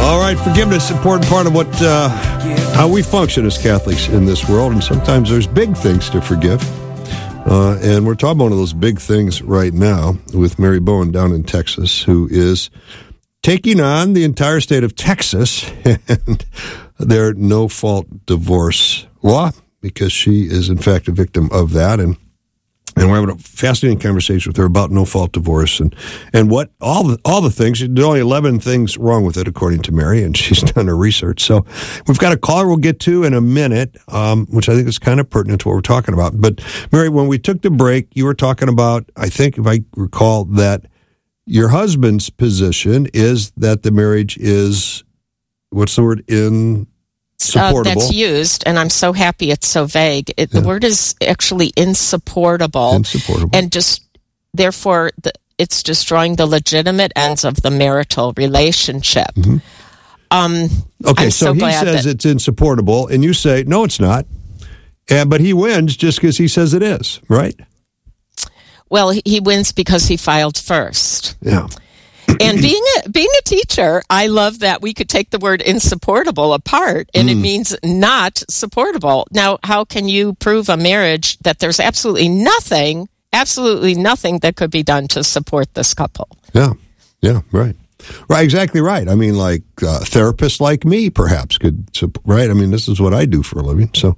All right, forgiveness, important part of how we function as Catholics in this world, and sometimes there's big things to forgive. And we're talking about one of those big things right now with Mary Bowen down in Texas, who is taking on the entire state of Texas and their no-fault divorce law, because she is, in fact, a victim of that. And we're having a fascinating conversation with her about no-fault divorce and what all the things. There's only 11 things wrong with it, according to Mary, and she's done her research. So we've got a caller we'll get to in a minute, which I think is kind of pertinent to what we're talking about. But, Mary, when we took the break, you were talking about, I think, if I recall, that your husband's position is that the marriage is, what's the word, insupportable. That's used, and I'm so happy it's so vague. The word is actually insupportable. And just, therefore, it's destroying the legitimate ends of the marital relationship. Mm-hmm. Okay, so he says it's insupportable, and you say, no, it's not. But he wins just because he says it is, right? Well, he wins because he filed first. Yeah. And being a teacher, I love that we could take the word insupportable apart, and it means not supportable. Now, how can you prove a marriage that there's absolutely nothing that could be done to support this couple? Yeah, right. Right, exactly right. I mean, like therapists like me, perhaps, could, right? I mean, this is what I do for a living. So,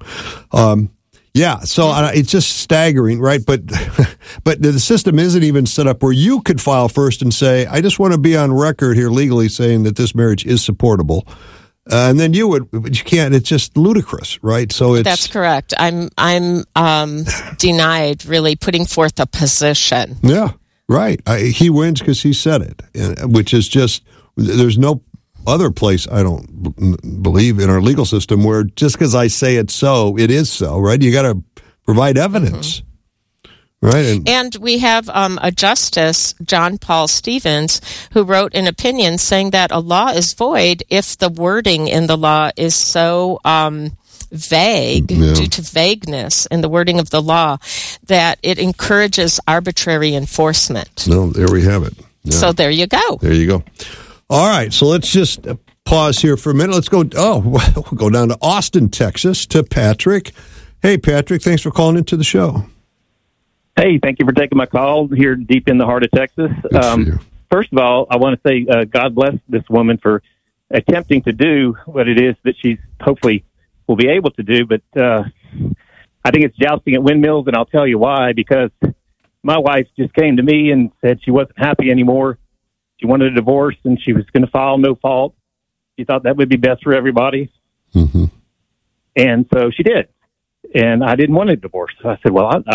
it's just staggering, right? But the system isn't even set up where you could file first and say, I just want to be on record here legally saying that this marriage is supportable. And then you would, but you can't. It's just ludicrous, right? So that's correct. I'm denied really putting forth a position. Yeah, right. He wins because he said it, which is just, there's no other place, I don't believe, in our legal system where just because I say it's so, it is so, right? You got to provide evidence, right? And we have a justice, John Paul Stevens, who wrote an opinion saying that a law is void if the wording in the law is so vague, due to vagueness in the wording of the law, that it encourages arbitrary enforcement. No, there we have it. Yeah. So there you go. There you go. All right, so let's just pause here for a minute. Let's go, we'll go down to Austin, Texas, to Patrick. Hey, Patrick, thanks for calling into the show. Hey, thank you for taking my call here deep in the heart of Texas. First of all, I want to say God bless this woman for attempting to do what it is that she's hopefully will be able to do, but I think it's jousting at windmills, and I'll tell you why, because my wife just came to me and said she wasn't happy anymore. She wanted a divorce, and she was going to file no fault. She thought that would be best for everybody. Mm-hmm. And so she did. And I didn't want a divorce. So I said, well,